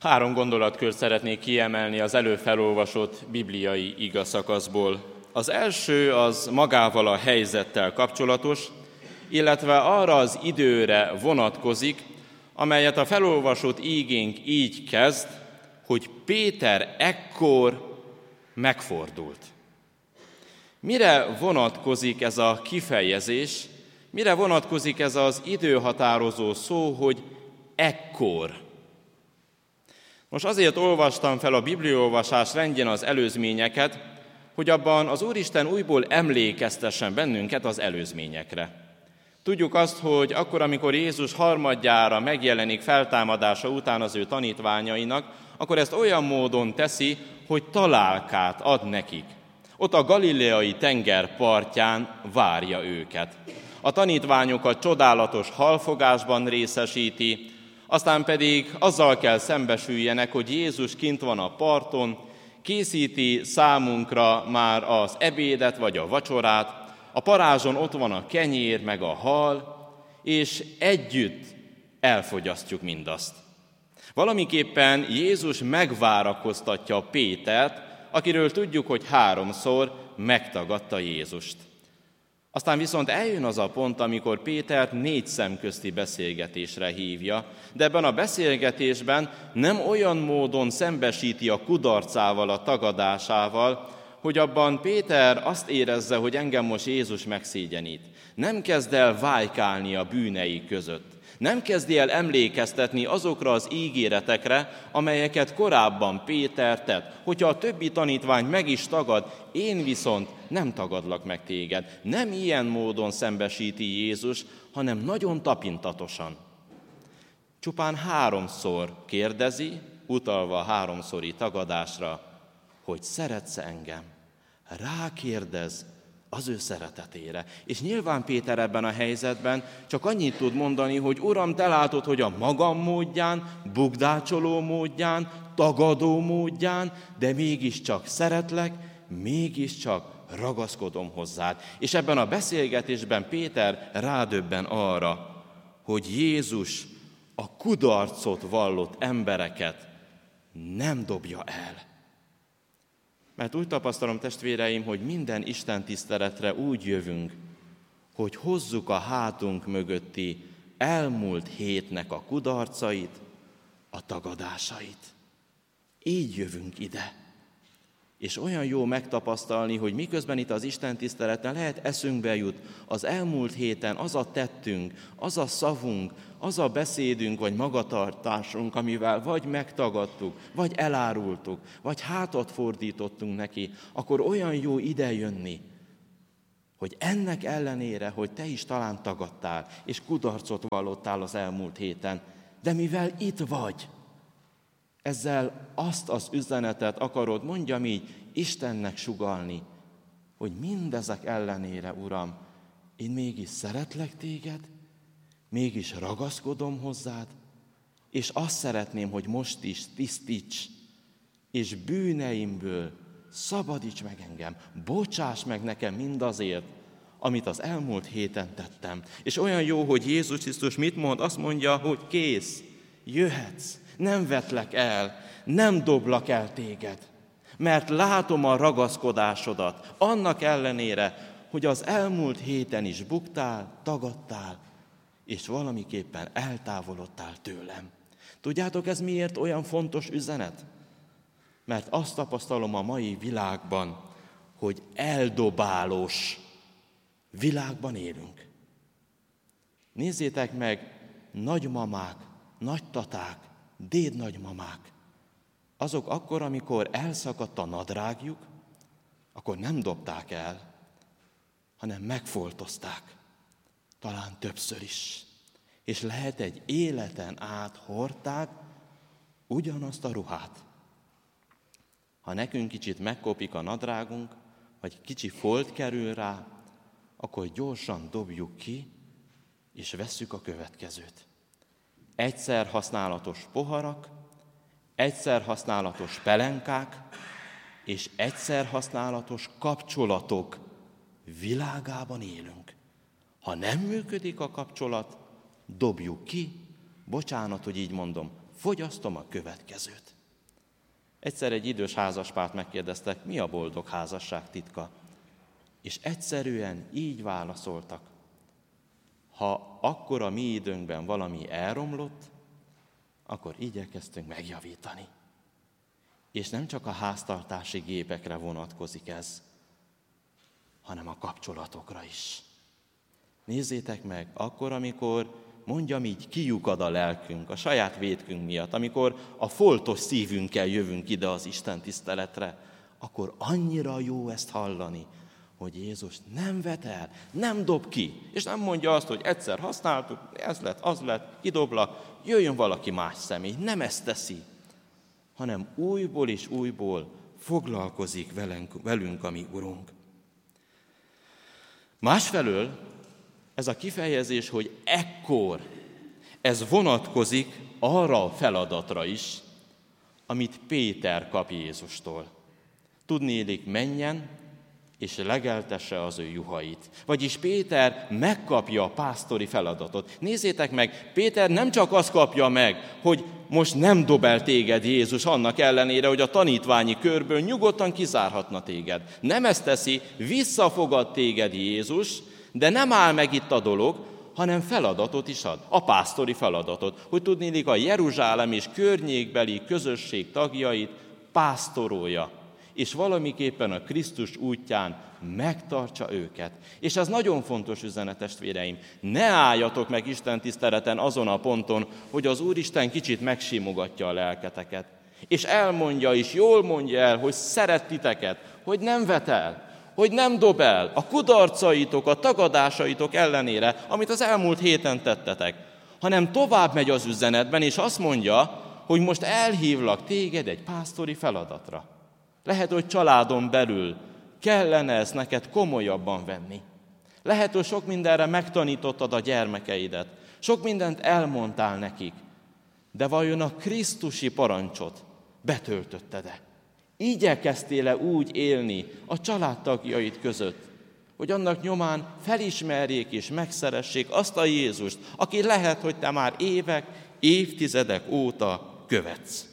Három gondolatkört szeretnék kiemelni az előbb felolvasott bibliai igaszakaszból. Az első az magával a helyzettel kapcsolatos, illetve arra az időre vonatkozik, amelyet a felolvasott ígénk így kezd, hogy Péter ekkor megfordult. Mire vonatkozik ez a kifejezés, mire vonatkozik ez az időhatározó szó, hogy ekkor? Most azért olvastam fel a bibliaolvasás rendjén az előzményeket, hogy abban az Úristen újból emlékeztessen bennünket az előzményekre. Tudjuk azt, hogy akkor, amikor Jézus harmadjára megjelenik feltámadása után az ő tanítványainak, akkor ezt olyan módon teszi, hogy találkát ad nekik. Ott a galileai tenger partján várja őket. A tanítványokat csodálatos halfogásban részesíti, aztán pedig azzal kell szembesüljenek, hogy Jézus kint van a parton, készíti számunkra már az ebédet vagy a vacsorát, a parázson ott van a kenyér meg a hal, és együtt elfogyasztjuk mindazt. Valamiképpen Jézus megvárakoztatja Pétert, akiről tudjuk, hogy 3-szor megtagadta Jézust. Aztán viszont eljön az a pont, amikor Pétert 4 szemközti beszélgetésre hívja, de ebben a beszélgetésben nem olyan módon szembesíti a kudarcával, a tagadásával, hogy abban Péter azt érezze, hogy engem most Jézus megszégyenít. Nem kezd el vájkálni a bűnei között. Nem kezdi el emlékeztetni azokra az ígéretekre, amelyeket korábban Péter tett. Hogyha a többi tanítvány meg is tagad, én viszont nem tagadlak meg téged. Nem ilyen módon szembesíti Jézus, hanem nagyon tapintatosan. Csupán 3-szor kérdezi, utalva a 3-szori tagadásra, hogy szeretsz engem. Rákérdez az ő szeretetére. És nyilván Péter ebben a helyzetben csak annyit tud mondani, hogy Uram, te látod, hogy a magam módján, bukdácsoló módján, tagadó módján, de mégiscsak szeretlek, mégiscsak ragaszkodom hozzád. És ebben a beszélgetésben Péter rádöbben arra, hogy Jézus a kudarcot vallott embereket nem dobja el. Mert úgy tapasztalom, testvéreim, hogy minden Isten tiszteletre úgy jövünk, hogy hozzuk a hátunk mögötti elmúlt hétnek a kudarcait, a tagadásait. Így jövünk ide. És olyan jó megtapasztalni, hogy miközben itt az Isten tiszteleten lehet eszünkbe jut az elmúlt héten az a tettünk, az a szavunk, az a beszédünk vagy magatartásunk, amivel vagy megtagadtuk, vagy elárultuk, vagy hátat fordítottunk neki, akkor olyan jó idejönni, hogy ennek ellenére, hogy te is talán tagadtál, és kudarcot vallottál az elmúlt héten, de mivel itt vagy, ezzel azt az üzenetet akarod, mondjam így, Istennek sugallni, hogy mindezek ellenére, Uram, én mégis szeretlek téged, mégis ragaszkodom hozzád, és azt szeretném, hogy most is tisztíts, és bűneimből szabadíts meg engem, bocsáss meg nekem mindazért, amit az elmúlt héten tettem. És olyan jó, hogy Jézus Krisztus mit mond? Azt mondja, hogy kész, jöhetsz, nem vetlek el, nem doblak el téged, mert látom a ragaszkodásodat, annak ellenére, hogy az elmúlt héten is buktál, tagadtál, és valamiképpen eltávolodtál tőlem. Tudjátok, ez miért olyan fontos üzenet? Mert azt tapasztalom a mai világban, hogy eldobálós világban élünk. Nézzétek meg, nagymamák, nagytaták, dédnagymamák, azok akkor, amikor elszakadt a nadrágjuk, akkor nem dobták el, hanem megfoltozták, talán többször is. És lehet egy életen át hordták ugyanazt a ruhát. Ha nekünk kicsit megkopik a nadrágunk, vagy kicsi folt kerül rá, akkor gyorsan dobjuk ki, és vesszük a következőt. Egyszer használatos poharak, egyszer használatos pelenkák, és egyszer használatos kapcsolatok világában élünk. Ha nem működik a kapcsolat, dobjuk ki, Bocsánat, hogy így mondom, fogyasztom a következőt. Egyszer egy idős házaspárt megkérdeztek, mi a boldog házasság titka? És egyszerűen így válaszoltak. Ha akkor a mi időnkben valami elromlott, akkor igyekeztünk megjavítani. És nem csak a háztartási gépekre vonatkozik ez, hanem a kapcsolatokra is. Nézzétek meg, akkor, amikor mondjam így, kiukad a lelkünk, a saját vétkünk miatt, amikor a foltos szívünkkel jövünk ide az Isten tiszteletre, akkor annyira jó ezt hallani, hogy Jézus nem vet el, nem dob ki, és nem mondja azt, hogy egyszer használtuk, ez lett, az lett, kidoblak, jöjjön valaki más személy. Nem ezt teszi, hanem újból és újból foglalkozik velünk a mi Urunk. Másfelől ez a kifejezés, hogy ekkor, ez vonatkozik arra a feladatra is, amit Péter kap Jézustól. Tudniillik, menjen és legeltesse az ő juhait. Vagyis Péter megkapja a pásztori feladatot. Nézzétek meg, Péter nem csak azt kapja meg, hogy most nem dob el téged Jézus annak ellenére, hogy a tanítványi körből nyugodtan kizárhatna téged. Nem ezt teszi, visszafogad téged Jézus, de nem áll meg itt a dolog, hanem feladatot is ad, a pásztori feladatot, hogy tudniillik a Jeruzsálem és környékbeli közösség tagjait pásztorolja, és valamiképpen a Krisztus útján megtartsa őket. És ez nagyon fontos üzenet, testvéreim. Ne álljatok meg Isten tiszteleten azon a ponton, hogy az Úristen kicsit megsimogatja a lelketeket. És elmondja, és jól mondja el, hogy szeret titeket, hogy nem vet el, hogy nem dob el a kudarcaitok, a tagadásaitok ellenére, amit az elmúlt héten tettetek, hanem tovább megy az üzenetben, és azt mondja, hogy most elhívlak téged egy pásztori feladatra. Lehet, hogy családon belül kellene ezt neked komolyabban venni. Lehet, hogy sok mindenre megtanítottad a gyermekeidet, sok mindent elmondtál nekik, de vajon a krisztusi parancsot betöltötted-e? Igyekeztél-e úgy élni a családtagjaid között, hogy annak nyomán felismerjék és megszeressék azt a Jézust, aki lehet, hogy te már évek, évtizedek óta követsz.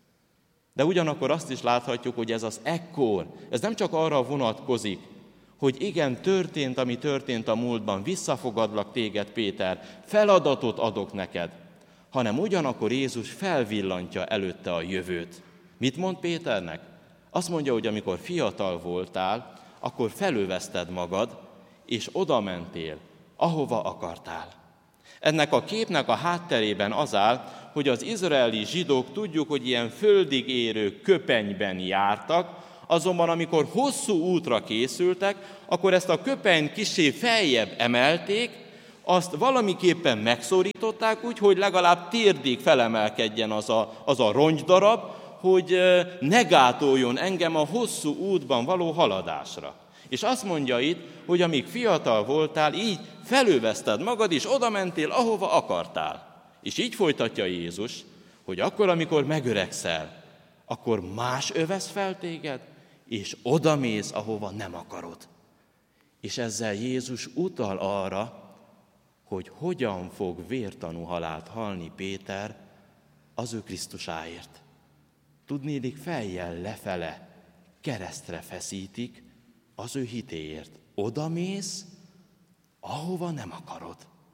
De ugyanakkor azt is láthatjuk, hogy ez az ekkor, ez nem csak arra vonatkozik, hogy igen, történt, ami történt a múltban, visszafogadlak téged, Péter, feladatot adok neked, hanem ugyanakkor Jézus felvillantja előtte a jövőt. Mit mond Péternek? Azt mondja, hogy amikor fiatal voltál, akkor felővezted magad, és oda mentél, ahova akartál. Ennek a képnek a hátterében az áll, hogy az izraeli zsidók tudjuk, hogy ilyen földig érő köpenyben jártak, azonban amikor hosszú útra készültek, akkor ezt a köpenyt kissé feljebb emelték, azt valamiképpen megszorították úgy, hogy legalább térdig felemelkedjen az a rongydarab, hogy ne gátoljon engem a hosszú útban való haladásra. És azt mondja itt, hogy amíg fiatal voltál, így felővezted magad, és oda mentél, ahova akartál. És így folytatja Jézus, hogy akkor, amikor megöregszel, akkor más övesz fel téged, és odamész, ahova nem akarod. És ezzel Jézus utal arra, hogy hogyan fog vértanú halált halni Péter az ő Krisztusáért. Tudniillik, fejjel lefele keresztre feszítik az ő hitéért. Odamész, ahova nem akarod.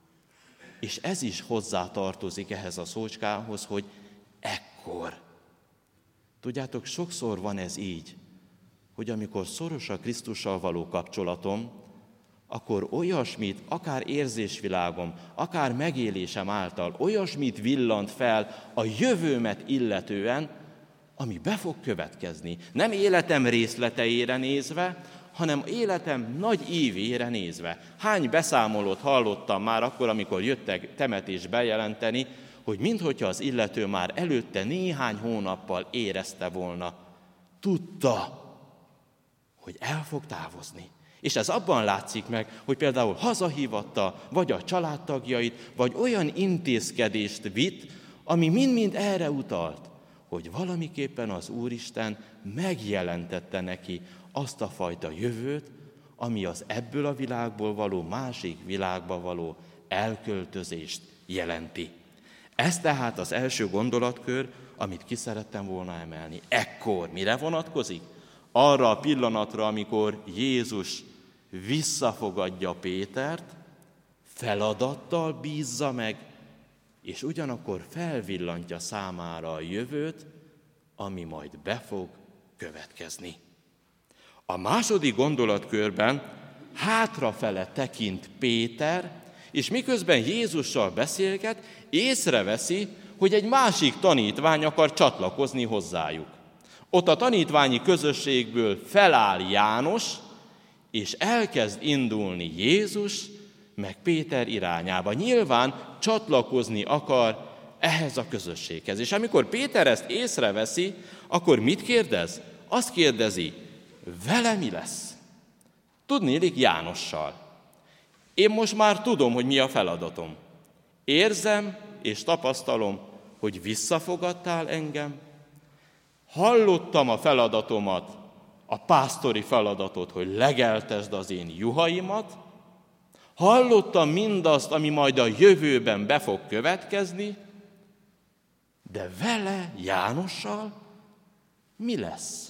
És ez is hozzátartozik ehhez a szócskához, hogy ekkor. Tudjátok, sokszor van ez így, hogy amikor szoros a Krisztussal való kapcsolatom, akkor olyasmit, akár érzésvilágom, akár megélésem által, olyasmit villant fel a jövőmet illetően, ami be fog következni. Nem életem részleteire nézve, hanem életem nagy ívére nézve. Hány beszámolót hallottam már akkor, amikor jöttek temetés bejelenteni, hogy minthogyha az illető már előtte néhány hónappal érezte volna, tudta, hogy el fog távozni. És ez abban látszik meg, hogy például hazahívatta, vagy a családtagjait, vagy olyan intézkedést vitt, ami mind-mind erre utalt, hogy valamiképpen az Úristen megjelentette neki azt a fajta jövőt, ami az ebből a világból való másik világba való elköltözést jelenti. Ez tehát az első gondolatkör, amit ki szerettem volna emelni. Ekkor mire vonatkozik? Arra a pillanatra, amikor Jézus visszafogadja Pétert, feladattal bízza meg, és ugyanakkor felvillantja számára a jövőt, ami majd be fog következni. A második gondolatkörben hátrafele tekint Péter, és miközben Jézussal beszélget, észreveszi, hogy egy másik tanítvány akar csatlakozni hozzájuk. Ott a tanítványi közösségből feláll János, és elkezd indulni Jézus, meg Péter irányába. Nyilván csatlakozni akar ehhez a közösséghez. És amikor Péter ezt észreveszi, akkor mit kérdez? Azt kérdezi, vele mi lesz? Tudnélik Jánossal. Én most már tudom, hogy mi a feladatom. Érzem és tapasztalom, hogy visszafogadtál engem. Hallottam a feladatomat, a pásztori feladatot, hogy legeltesd az én juhaimat. Hallottam mindazt, ami majd a jövőben be fog következni, de vele, Jánossal mi lesz?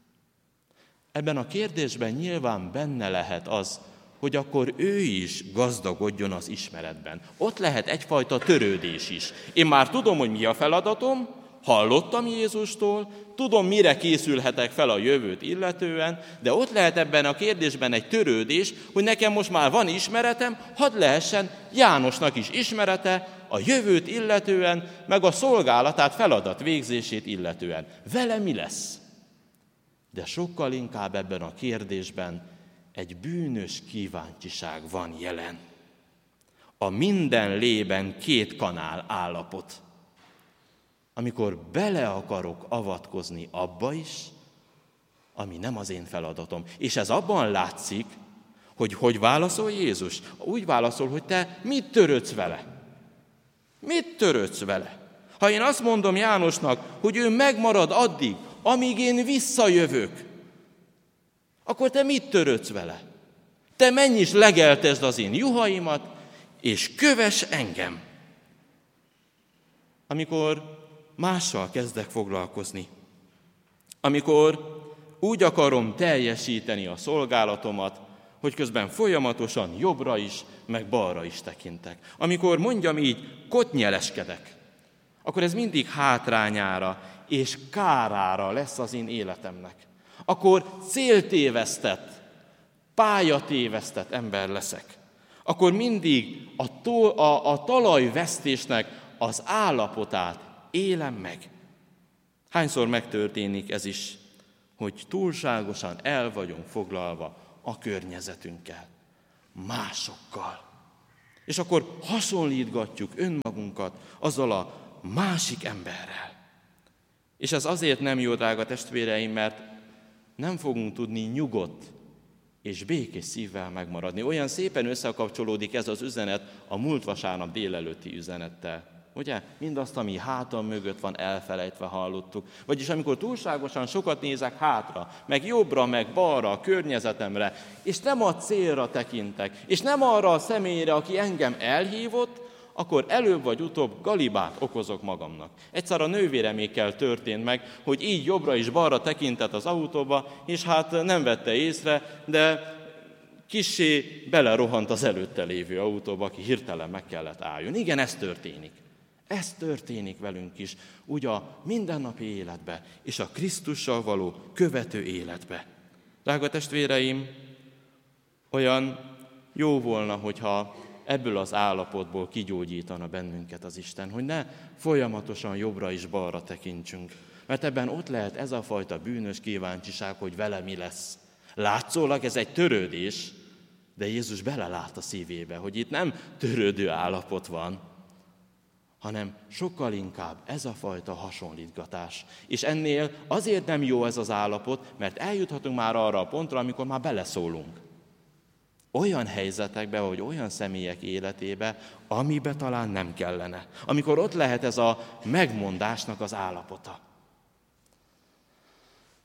Ebben a kérdésben nyilván benne lehet az, hogy akkor ő is gazdagodjon az ismeretben. Ott lehet egyfajta törődés is. Én már tudom, hogy mi a feladatom, hallottam Jézustól, tudom, mire készülhetek fel a jövőt illetően, de ott lehet ebben a kérdésben egy törődés, hogy nekem most már van ismeretem, hadd lehessen Jánosnak is ismerete a jövőt illetően, meg a szolgálatát, feladat végzését illetően. Vele mi lesz? De sokkal inkább ebben a kérdésben egy bűnös kíváncsiság van jelen. A minden lében két kanál állapot. Amikor bele akarok avatkozni abba is, ami nem az én feladatom. És ez abban látszik, hogy válaszol Jézus? Úgy válaszol, hogy te mit törődsz vele? Mit törődsz vele? Ha én azt mondom Jánosnak, hogy ő megmarad addig, amíg én visszajövök, akkor te mit törődsz vele? Te menj is legeltesd az én juhaimat, és kövess engem. Amikor mással kezdek foglalkozni, amikor úgy akarom teljesíteni a szolgálatomat, hogy közben folyamatosan jobbra is, meg balra is tekintek. Amikor mondjam így, kotnyeleskedek, akkor ez mindig hátrányára és kárára lesz az én életemnek. Akkor céltévesztett, pályatévesztett ember leszek. Akkor mindig a talajvesztésnek az állapotát élem meg. Hányszor megtörténik ez is, hogy túlságosan el vagyunk foglalva a környezetünkkel, másokkal. És akkor hasonlítgatjuk önmagunkat azzal a másik emberrel. És ez azért nem jó, drága testvéreim, mert nem fogunk tudni nyugodt és békés szívvel megmaradni. Olyan szépen összekapcsolódik ez az üzenet a múlt vasárnap délelőtti üzenettel. Ugye? Mindazt, ami hátam mögött van, elfelejtve hallottuk. Vagyis amikor túlságosan sokat nézek hátra, meg jobbra, meg balra, a környezetemre, és nem a célra tekintek, és nem arra a személyre, aki engem elhívott, akkor előbb vagy utóbb galibát okozok magamnak. Egyszer a nővéremékkel történt meg, hogy így jobbra és balra tekintett az autóba, és hát nem vette észre, de kissé belerohant az előtte lévő autóba, aki hirtelen meg kellett álljon. Igen, ez történik. Ez történik velünk is, úgy a mindennapi életbe, és a Krisztussal való követő életbe. Drága testvéreim, olyan jó volna, hogyha ebből az állapotból kigyógyítana bennünket az Isten, hogy ne folyamatosan jobbra és balra tekintsünk. Mert ebben ott lehet ez a fajta bűnös kíváncsiság, hogy vele mi lesz. Látszólag ez egy törődés, de Jézus belelát a szívébe, hogy itt nem törődő állapot van, hanem sokkal inkább ez a fajta hasonlítgatás. És ennél azért nem jó ez az állapot, mert eljuthatunk már arra a pontra, amikor már beleszólunk. Olyan helyzetekbe, vagy olyan személyek életébe, amibe talán nem kellene. Amikor ott lehet ez a megmondásnak az állapota.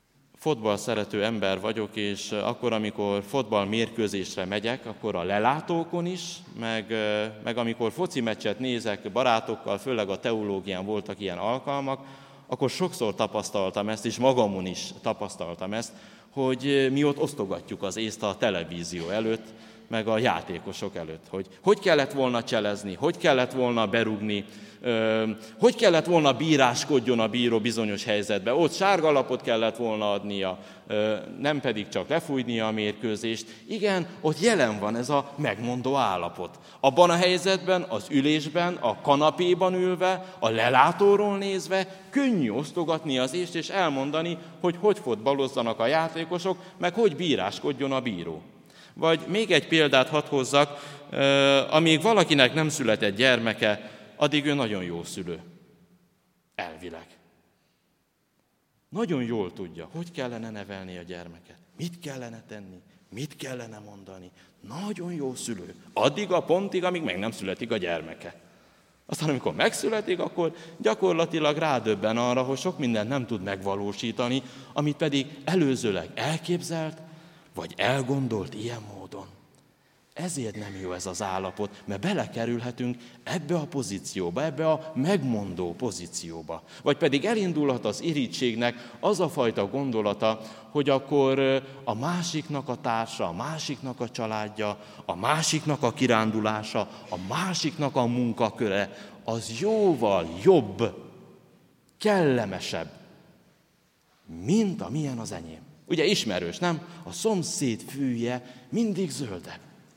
fotball szerető ember vagyok, és akkor, amikor fotball mérkőzésre megyek, akkor a lelátókon is, meg amikor foci meccset nézek barátokkal, főleg a teológián voltak ilyen alkalmak, akkor sokszor tapasztaltam ezt, és magamon is tapasztaltam ezt, hogy mi ott osztogatjuk az észt a televízió előtt, meg a játékosok előtt, hogy kellett volna cselezni, hogy kellett volna berúgni, hogy kellett volna bíráskodjon a bíró bizonyos helyzetben. Ott sárga lapot kellett volna adnia, nem pedig csak lefújnia a mérkőzést. Igen, ott jelen van ez a megmondó állapot. Abban a helyzetben, az ülésben, a kanapéban ülve, a lelátóról nézve könnyű osztogatni az észt és elmondani, hogy fotballozzanak a játékosok, meg hogy bíráskodjon a bíró. Vagy még egy példát hadd hozzak, amíg valakinek nem született gyermeke, addig ő nagyon jó szülő. Elvileg. Nagyon jól tudja, hogy kellene nevelni a gyermeket, mit kellene tenni, mit kellene mondani. Nagyon jó szülő. Addig a pontig, amíg meg nem születik a gyermeke. Aztán, amikor megszületik, akkor gyakorlatilag rádöbben arra, hogy sok mindent nem tud megvalósítani, amit pedig előzőleg elképzelt, vagy elgondolt ilyen módon. Ezért nem jó ez az állapot, mert belekerülhetünk ebbe a pozícióba, ebbe a megmondó pozícióba. Vagy pedig elindulhat az irítségnek az a fajta gondolata, hogy akkor a másiknak a társa, a másiknak a családja, a másiknak a kirándulása, a másiknak a munkaköre, az jóval jobb, kellemesebb, mint amilyen az enyém. Ugye ismerős, nem? A szomszéd fűje mindig zöldebb.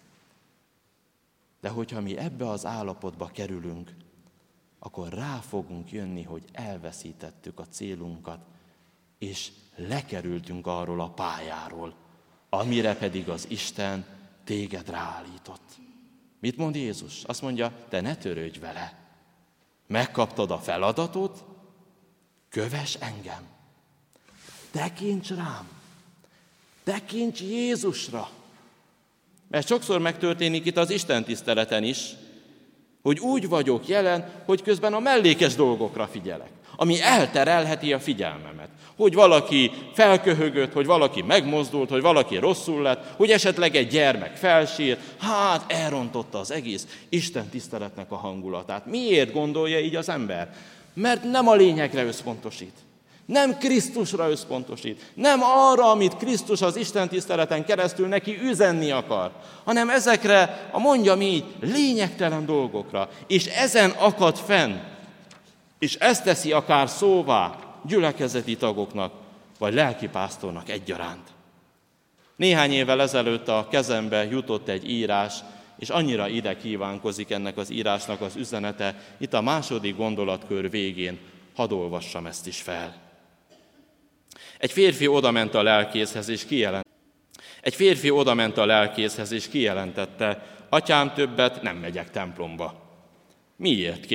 De hogyha mi ebbe az állapotba kerülünk, akkor rá fogunk jönni, hogy elveszítettük a célunkat, és lekerültünk arról a pályáról, amire pedig az Isten téged ráállított. Mit mond Jézus? Azt mondja, te ne törődj vele. Megkaptad a feladatot, kövess engem. Tekints rám. Tekints Jézusra. Mert sokszor megtörténik itt az Isten tiszteleten is, hogy úgy vagyok jelen, hogy közben a mellékes dolgokra figyelek, ami elterelheti a figyelmemet. Hogy valaki felköhögött, hogy valaki megmozdult, hogy valaki rosszul lett, hogy esetleg egy gyermek felsírt, hát elrontotta az egész Isten tiszteletnek a hangulatát. Miért gondolja így az ember? Mert nem a lényegre összpontosít. Nem Krisztusra összpontosít, nem arra, amit Krisztus az Isten tiszteleten keresztül neki üzenni akar, hanem ezekre, mondjam így, lényegtelen dolgokra, és ezen akad fenn, és ezt teszi akár szóvá gyülekezeti tagoknak, vagy lelkipásztornak egyaránt. Néhány évvel ezelőtt a kezembe jutott egy írás, és annyira ide kívánkozik ennek az írásnak az üzenete, itt a második gondolatkör végén, hadd olvassam ezt is fel. Egy férfi odament a lelkészhez, és kijelentette, atyám, többet nem megyek templomba. Miért?